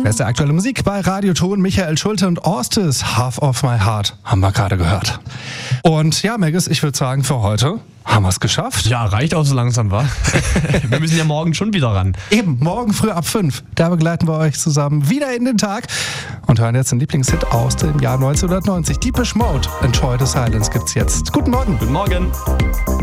Beste aktuelle Musik bei Radio Ton. Michael Schulte und Orstes, Half of My Heart, haben wir gerade gehört. Und ja, Maggis, ich würde sagen, für heute haben wir es geschafft. Ja, reicht auch so langsam, wa? Wir müssen ja morgen schon wieder ran. Eben, morgen früh ab 5. Da begleiten wir euch zusammen wieder in den Tag und hören jetzt den Lieblingshit aus dem Jahr 1990. Depeche Mode, Enjoy the Silence gibt's jetzt. Guten Morgen. Guten Morgen.